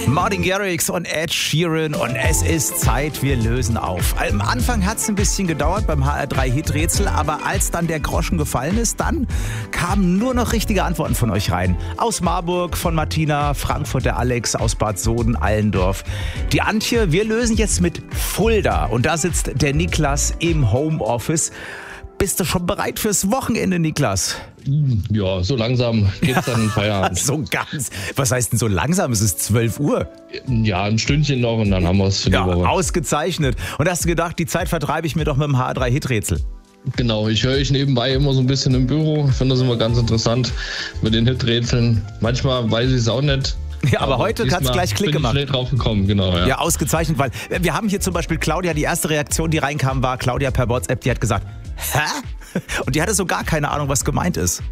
Martin Garrix und Ed Sheeran und es ist Zeit, wir lösen auf. Am Anfang hat es ein bisschen gedauert beim HR3-Hit-Rätsel, aber als dann der Groschen gefallen ist, dann kamen nur noch richtige Antworten von euch rein. Aus Marburg von Martina, Frankfurt der Alex, aus Bad Soden, Allendorf. Die Antje, wir lösen jetzt mit Fulda und da sitzt der Niklas im Homeoffice. Bist du schon bereit fürs Wochenende, Niklas? Ja, so langsam geht's dann in Feierabend. So ganz. Was heißt denn so langsam? Es ist 12 Uhr. Ja, ein Stündchen noch und dann haben wir es für die Woche. Ausgezeichnet. Und hast du gedacht, die Zeit vertreibe ich mir doch mit dem HR3-Hit-Rätsel? Genau, ich höre euch nebenbei immer so ein bisschen im Büro. Ich finde das immer ganz interessant mit den Hit-Rätseln. Manchmal weiß ich es auch nicht. Ja, aber heute hat es gleich Klick gemacht. Ich bin schnell drauf gekommen, genau. Ja, ausgezeichnet, weil wir haben hier zum Beispiel Claudia, die erste Reaktion, die reinkam, war Claudia per WhatsApp, die hat gesagt, hä? Und die hatte so gar keine Ahnung, was gemeint ist.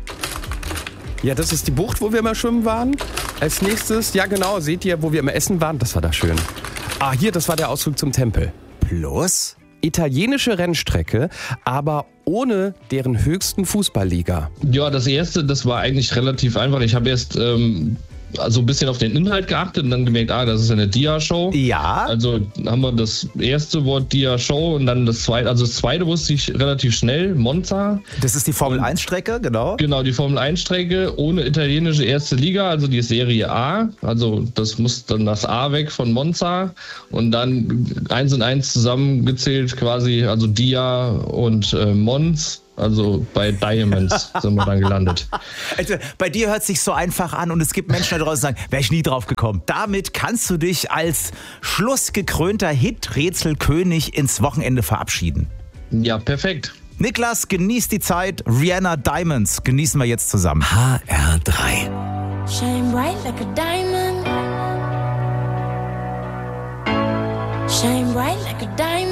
Ja, das ist die Bucht, wo wir immer schwimmen waren. Als nächstes, ja genau, seht ihr, wo wir immer essen waren? Das war da schön. Ah, hier, das war der Ausflug zum Tempel. Plus? Italienische Rennstrecke, aber ohne deren höchsten Fußballliga. Ja, das erste, das war eigentlich relativ einfach. Ich habe erst also ein bisschen auf den Inhalt geachtet und dann gemerkt, das ist eine Dia-Show. Ja. Also haben wir das erste Wort Dia-Show und dann das zweite. Also das zweite wusste ich relativ schnell, Monza. Das ist die Formel-1-Strecke, genau. Genau, die Formel-1-Strecke ohne italienische erste Liga, also die Serie A. Also das muss dann das A weg von Monza und dann 1 und 1 zusammengezählt quasi, also Dia und Mons. Also bei Diamonds sind wir dann gelandet. Also bei dir hört es sich so einfach an und es gibt Menschen da draußen, die sagen, wäre ich nie drauf gekommen. Damit kannst du dich als schlussgekrönter Hit-Rätselkönig ins Wochenende verabschieden. Ja, perfekt. Niklas, genieß die Zeit. Rihanna Diamonds genießen wir jetzt zusammen. HR3. Shine bright like a diamond. Shine bright like a diamond.